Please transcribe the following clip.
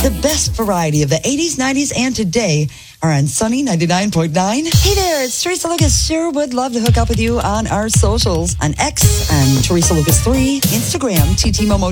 The best variety of the 80s, 90s, and today are on Sunny 99.9. Hey there, it's Teresa Lucas. Sure would love to hook up with you on our socials. On X, and Teresa Lucas 3, Instagram, TT Momo